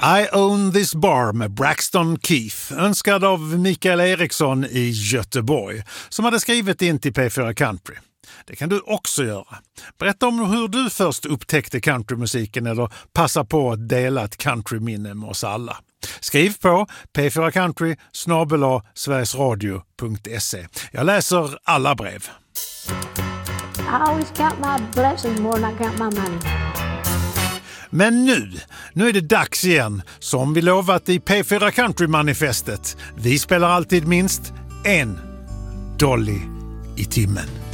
I Own This Bar med Braxton Keith, önskad av Mikael Eriksson i Göteborg, som hade skrivit in till P4 Country. Det kan du också göra. Berätta om hur du först upptäckte countrymusiken eller passa på att dela ett countryminne med oss alla. Skriv på p4country@sverigesradio.se. Jag läser alla brev. I always count my blessings more than I count my money. Men nu är det dags igen, som vi lovat i P4 Country-manifestet. Vi spelar alltid minst en Dolly i timmen.